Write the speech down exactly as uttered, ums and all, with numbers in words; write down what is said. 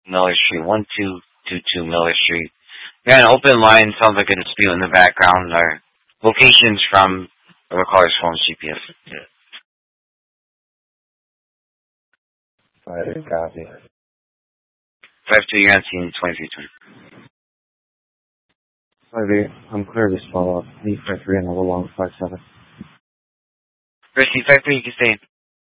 Miller Street, one two two two Miller Street. Yeah, an open line sounds like a dispute in the background. Or locations from the recaller's phone's G P S. Yeah. Five, copy. Five two, you're on scene twenty-three twenty. Five eight, I'm clear to follow up. Need five three and a little long five seven. First, five three, you can stay in.